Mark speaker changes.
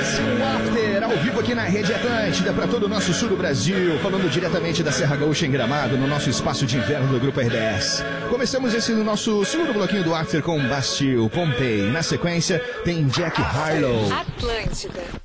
Speaker 1: Mais um After ao vivo aqui na Rede Atlântida para todo o nosso sul do Brasil, falando diretamente da Serra Gaúcha em Gramado, no nosso espaço de inverno do Grupo RBS. Começamos esse nosso segundo bloquinho do After com Bastille, Pompei. Na sequência tem Jack Harlow.
Speaker 2: Atlântida.